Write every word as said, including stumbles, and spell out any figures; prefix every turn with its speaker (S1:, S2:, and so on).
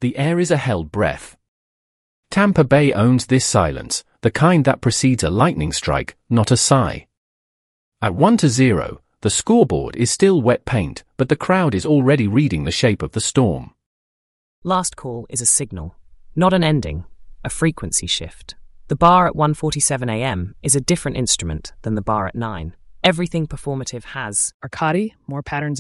S1: the air is a held breath. Tampa Bay owns this silence, the kind that precedes a lightning strike, not a sigh. At one to zero, the scoreboard is still wet paint, but the crowd is already reading the shape of the storm.
S2: Last call is a signal, not an ending, a frequency shift. The bar at one forty-seven a m is a different instrument than the bar at nine. Everything performative has
S3: Arcadi, more patterns